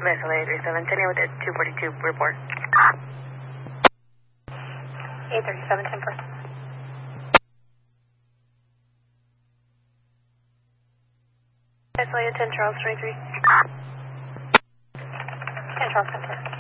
Vessel 837, continue with the 242 report. 837, 10 first. Vessel 10 Charles 23. 10 Charles 10 first.